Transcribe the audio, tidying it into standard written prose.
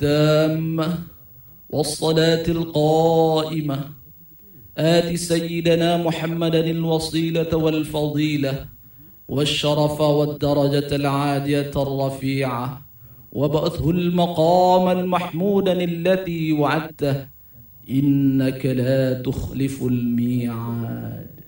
التامة والصلاة القائمة آت سيدنا محمدا الوصيلة والفضيلة والشرف والدرجة العالية الرفيعة وابعثه المقام المحمودا الذي وعدته إنك لا تخلف الميعاد.